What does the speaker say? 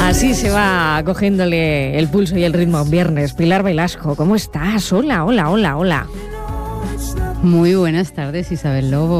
Así se va cogiéndole el pulso y el ritmo a un viernes. Pilar Velasco, ¿cómo estás? Hola, hola, hola, hola. Muy buenas tardes, Isabel Lobo.